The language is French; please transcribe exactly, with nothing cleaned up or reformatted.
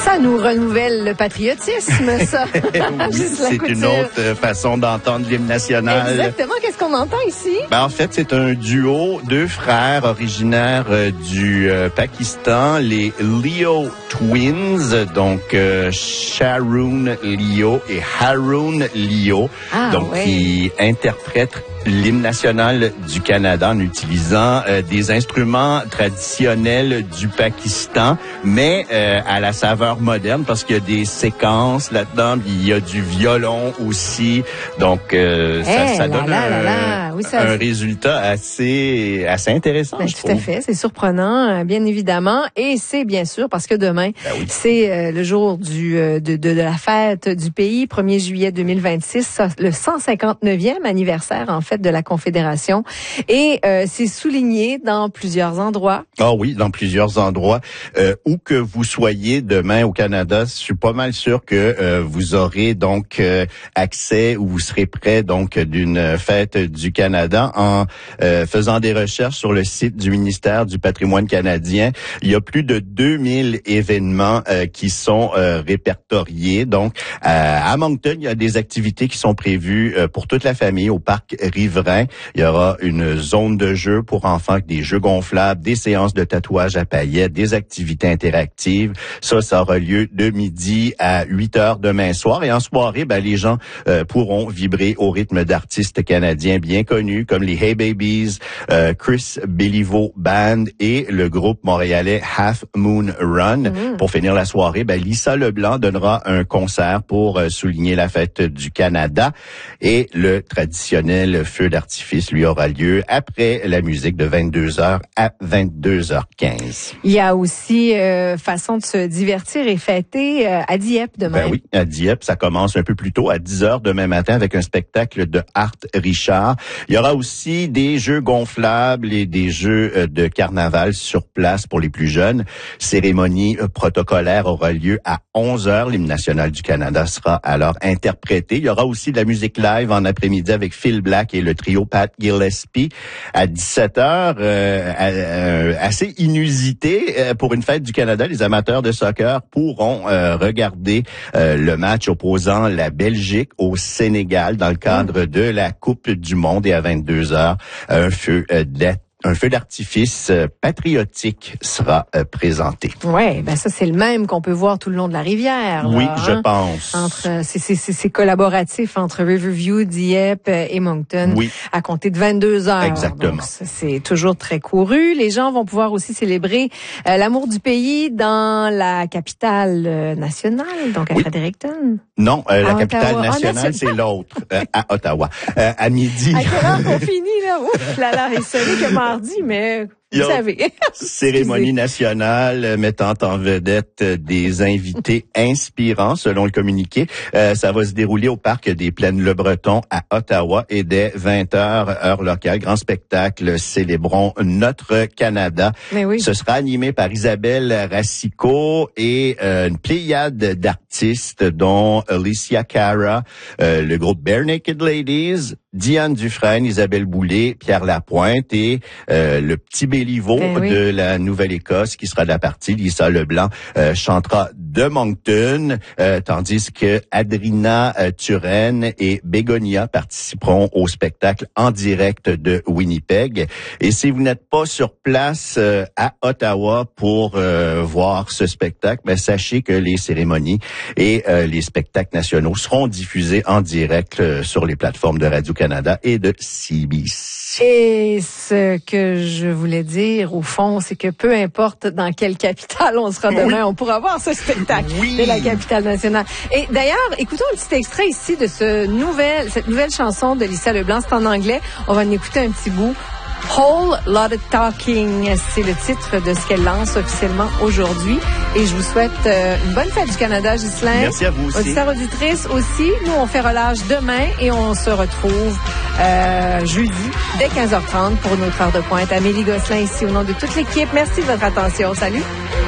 Ça nous renouvelle le patriotisme, ça. Oui, c'est une autre façon d'entendre l'hymne national. Exactement. Qu'est-ce qu'on entend ici? Ben, en fait, c'est un duo, deux frères originaires euh, du euh, Pakistan, les Leo Twins, donc euh, Sharoon Leo et Haroon Leo, Ah, donc ouais. qui interprètent l'hymne national du Canada en utilisant euh, des instruments traditionnels du Pakistan, mais euh, à la saveur moderne parce qu'il y a des séquences là-dedans, il y a du violon aussi, donc euh, ça, Hey, ça là, donne là, un, là, là. Oui, ça- un résultat assez assez intéressant, Ben, je tout à trouve. fait, c'est surprenant, bien évidemment, et c'est bien sûr parce que demain, Ben oui. c'est euh, le jour du euh, de, de, de la fête du pays, premier juillet deux mille vingt-six, ça, le cent cinquante-neuvième anniversaire en fait de la Confédération, et euh, c'est souligné dans plusieurs endroits. Ah oui, dans plusieurs endroits. Euh, où que vous soyez demain au Canada, je suis pas mal sûr que euh, vous aurez donc euh, accès ou vous serez près donc d'une fête du Canada en euh, faisant des recherches sur le site du ministère du Patrimoine canadien. Il y a plus de deux mille événements euh, qui sont euh, répertoriés. Donc, euh, à Moncton, il y a des activités qui sont prévues euh, pour toute la famille au parc riverain. Il y aura une zone de jeu pour enfants avec des jeux gonflables, des séances de tatouage à paillettes, des activités interactives. Ça, ça aura lieu de midi à huit heures demain soir. Et en soirée, ben, les gens euh, pourront vibrer au rythme d'artistes canadiens bien connus comme les Hey Babies, euh, Chris Béliveau Band et le groupe montréalais Half Moon Run. Mmh. Pour finir la soirée, ben, Lisa Leblanc donnera un concert pour euh, souligner la fête du Canada. Et le traditionnel feu d'artifice lui aura lieu après la musique de vingt-deux heures à vingt-deux heures quinze. Il y a aussi euh, façon de se divertir et fêter euh, à Dieppe demain. Ben oui, à Dieppe, ça commence un peu plus tôt, à dix heures demain matin, avec un spectacle de Art Richard. Il y aura aussi des jeux gonflables et des jeux euh, de carnaval sur place pour les plus jeunes. Cérémonie euh, protocolaire aura lieu à onze heures. L'hymne national du Canada sera alors interprété. Il y aura aussi de la musique live en après-midi avec Phil Black et le trio Pat Gillespie à dix-sept heures. Euh, euh, assez inusité euh, pour une fête du Canada. Les amateurs de soccer pourront euh, regarder euh, le match opposant la Belgique au Sénégal dans le cadre de la Coupe du Monde, et à vingt-deux heures, un feu euh, d'at- un feu d'artifice euh, patriotique sera euh, présenté. Ouais, ben ça c'est le même qu'on peut voir tout le long de la rivière. Oui, là, je hein? pense. Entre euh, c'est c'est c'est c'est collaboratif entre Riverview, Dieppe euh, et Moncton. Oui. À compter de vingt-deux heures. Exactement. Donc, ça, c'est toujours très couru. Les gens vont pouvoir aussi célébrer euh, l'amour du pays dans la capitale euh, nationale, donc à Oui. Fredericton. Non, euh, la À capitale Ottawa. Ah, nationale, national- c'est l'autre, euh, à Ottawa. Euh, à midi. À quelle heure qu'on finit là? Ouf là là, et ce n'est que mardi, mais vous Yo. savez. Cérémonie nationale euh, mettant en vedette euh, des invités inspirants, selon le communiqué. Euh, ça va se dérouler au parc des Plaines-le-Breton à Ottawa, et dès vingt heures, heure locale, grand spectacle Célébrons notre Canada. Mais oui. Ce sera animé par Isabelle Racicot et euh, une pléiade d'artistes dont Alicia Cara, euh, le groupe Bare Naked Ladies, Diane Dufresne, Isabelle Boulay, Pierre Lapointe et euh, le petit Béliveau Ben oui. de la Nouvelle-Écosse qui sera de la partie. Lisa Leblanc euh, chantera de Moncton, euh, tandis que Adrina euh, Turenne et Bégonia participeront au spectacle en direct de Winnipeg. Et si vous n'êtes pas sur place euh, à Ottawa pour euh, voir ce spectacle, ben, sachez que les cérémonies et euh, les spectacles nationaux seront diffusés en direct euh, sur les plateformes de Radio-Canada et de C B C. Et ce que je voulais dire, au fond, c'est que peu importe dans quelle capitale on sera demain, on pourra voir ce spectacle Oui. de la capitale nationale. Et d'ailleurs, écoutons un petit extrait ici de ce nouvel, cette nouvelle chanson de Lisa Leblanc. C'est en anglais. On va en écouter un petit bout. Whole Lot of Talking, c'est le titre de ce qu'elle lance officiellement aujourd'hui. Et je vous souhaite euh, une bonne fête du Canada, Ghislain. Merci à vous aussi. Auditeurs, auditrices aussi. Nous, on fait relâche demain et on se retrouve euh, jeudi dès quinze heures trente pour notre heure de pointe. Amélie Gosselin ici au nom de toute l'équipe. Merci de votre attention. Salut.